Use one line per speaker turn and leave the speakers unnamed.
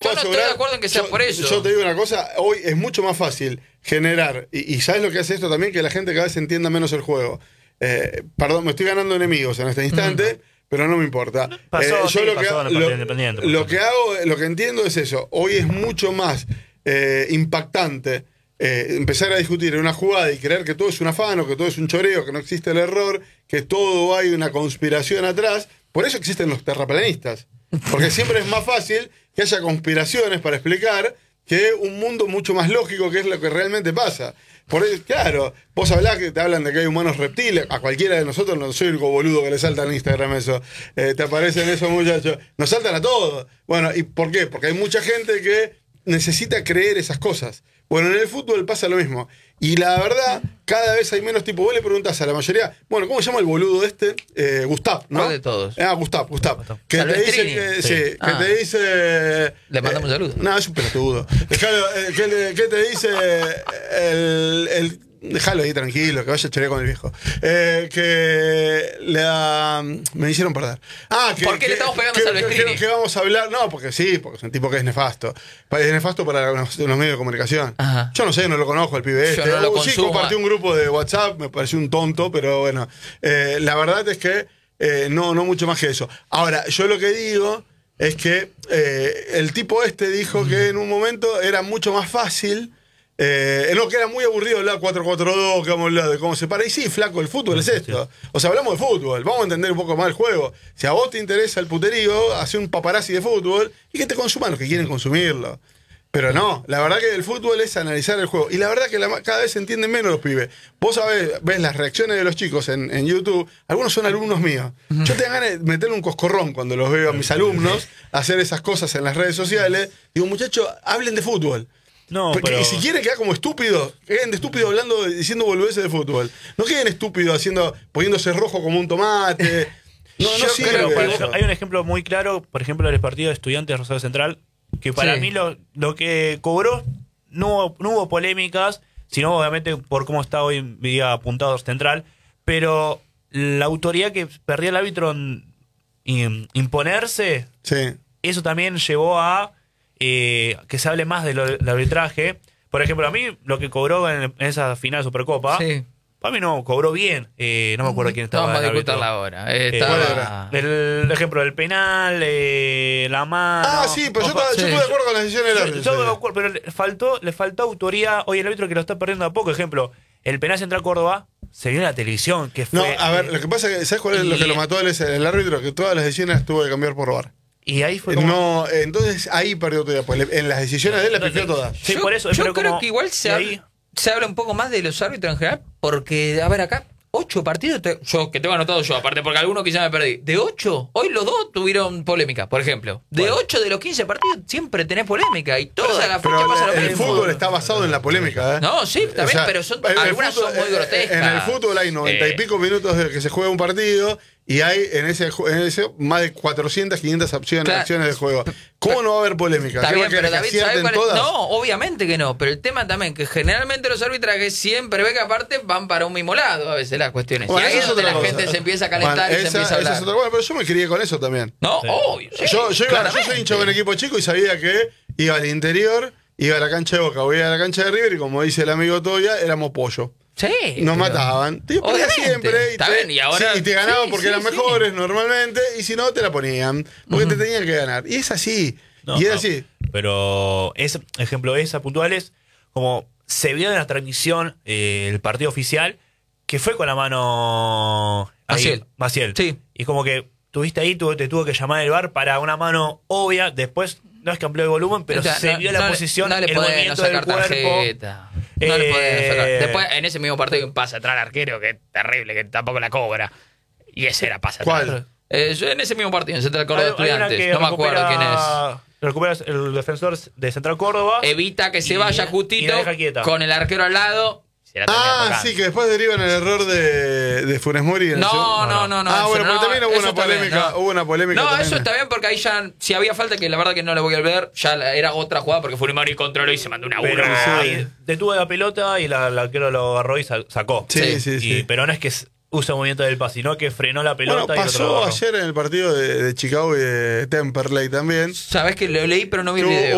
yo no estoy de acuerdo en que sea por eso.
Yo te digo una cosa, hoy es mucho más fácil generar, y ¿sabes lo que hace esto también? Que la gente cada vez entienda menos el juego. Perdón, me estoy ganando enemigos en este instante, pero no me importa. Yo lo que entiendo es eso. Hoy es mucho más impactante empezar a discutir en una jugada y creer que todo es un afano, que todo es un choreo, que no existe el error, que todo hay una conspiración atrás. Por eso existen los terraplanistas. Porque siempre es más fácil que haya conspiraciones para explicar que un mundo mucho más lógico, que es lo que realmente pasa. Por eso, claro, vos hablás que te hablan de que hay humanos reptiles. A cualquiera de nosotros, no soy el boludo que le salta en Instagram eso. Te aparecen esos muchachos. Nos saltan a todos. Bueno, ¿y por qué? Porque hay mucha gente que necesita creer esas cosas. Bueno, en el fútbol pasa lo mismo. Y la verdad, cada vez hay menos tipo. Vos le preguntás a la mayoría, bueno, ¿cómo se llama el boludo este? Gustav, ¿no?
¿Cuál de todos?
Gustav. Que te dice que, te dice.
Le mandamos saludos.
No, es un pelotudo. ¿Qué te dice el Déjalo ahí tranquilo, que vaya a chorear con el viejo. Me hicieron perder.
¿Por qué le estamos pegando a Salvestrini?
Que vamos a hablar. No, porque es un tipo que es nefasto. Es nefasto para los medios de comunicación.
Ajá.
Yo no sé, no lo conozco el pibe este.
No lo
sí, compartí un grupo de WhatsApp, me pareció un tonto, pero bueno. La verdad es que no mucho más que eso. Ahora, yo lo que digo es que el tipo este dijo que en un momento era mucho más fácil. No, que era muy aburrido hablar 4-4-2, que vamos a hablar de cómo se para. Y sí, flaco, el fútbol es esto. O sea, hablamos de fútbol, vamos a entender un poco más el juego. Si a vos te interesa el puterío, hace un paparazzi de fútbol y que te consuman los que quieren consumirlo. Pero no, la verdad que el fútbol es analizar el juego. Y la verdad que cada vez se entienden menos los pibes. Vos ves las reacciones de los chicos en YouTube. Algunos son alumnos míos. Yo tengo ganas de meterle un coscorrón cuando los veo a mis alumnos hacer esas cosas en las redes sociales. Digo, muchachos, hablen de fútbol.
No,
porque
pero...
si quieren quedar como estúpidos, queden de estúpido hablando, diciendo boludeces de fútbol. No queden estúpidos poniéndose rojo como un tomate. No sirve.
Hay un ejemplo muy claro, por ejemplo, del partido de Estudiantes Rosario Central, que para mí lo que cobró no hubo polémicas, sino obviamente por cómo está hoy en día apuntado Central, pero la autoridad que perdía el árbitro en imponerse, eso también llevó a que se hable más del arbitraje. Por ejemplo, a mí lo que cobró en esa final de Supercopa, para mí no cobró bien. No me acuerdo quién estaba.
Vamos a discutirla ahora.
El ejemplo del penal, la mano.
Sí, pero yo estuve de acuerdo con la decisión del árbitro.
Pero le faltó autoría hoy el árbitro, que lo está perdiendo a poco. Ejemplo, el penal Central Córdoba se vio en la televisión. Que fue,
a ver, lo que pasa es que, ¿sabes cuál es lo que lo mató el árbitro? Que todas las decisiones tuvo que cambiar por VAR.
Y ahí fue como...
entonces ahí perdió todo. Pues en las decisiones de él la pifió todas.
Sí, por eso.
Yo creo que igual se habla un poco más de los árbitros en general, porque, a ver, acá 8 partidos, yo que tengo anotado yo, aparte porque algunos quizá me perdí. De 8, hoy los 2 tuvieron polémica, por ejemplo. De 8 de los 15 partidos siempre tenés polémica y toda la fecha pasa lo mismo.
El fútbol está basado en la polémica, ¿eh?
No, sí, también, pero algunas son muy grotescas.
En el fútbol hay 90 y pico minutos de que se juega un partido y hay en ese más de 400, 500 acciones de juego. ¿Cómo no va a haber polémica?
Está bien, pero David, ¿sabes cuál es? No, obviamente que no. Pero el tema también, que generalmente los arbitrajes siempre ve que aparte van para un mismo lado a veces las cuestiones.
Bueno,
y ahí es donde la gente se empieza a calentar y se empieza a hablar.
Pero yo me crié con eso también.
No, obvio. Sí,
yo soy hincha de un equipo chico y sabía que iba al interior, iba a la cancha de Boca, iba a la cancha de River y como dice el amigo Toya, éramos pollo.
Sí,
nos mataban. Te ponía siempre y te ganaban porque eran mejores normalmente, y si no te la ponían porque te tenían que ganar. Y es así. Y es así.
Pero ejemplo, esa puntual es como se vio en la transmisión el partido oficial que fue con la mano Maciel.
Sí.
Y como que tuviste ahí, te tuvo que llamar el VAR para una mano obvia. Después no es que amplió el volumen, pero se vio la posición, el movimiento del cuerpo.
No le pueden sacar. Después, en ese mismo partido, un pase atrás al arquero, que es terrible, que tampoco la cobra. Y ese era pase atrás.
¿Cuál?
En ese mismo partido, en Central Córdoba de Estudiantes. No me acuerdo quién es.
Recupera el defensor de Central Córdoba.
Evita que se vaya justito con el arquero al lado.
Sí, que después derivan el error de Funes Mori.
No.
Bueno, pero también hubo una polémica.
No, eso está bien porque ahí ya, si había falta, que la verdad que no la voy a ver, ya era otra jugada porque Funes Mori controló y se mandó una burra.
Detuvo la pelota y la arquero lo agarró y sacó.
Sí.
Pero no es que usa el movimiento del pase, sino que frenó la pelota.
Bueno, pasó ayer en el partido de Chicago y de Temperley también.
Sabés que lo leí, pero no vi el video.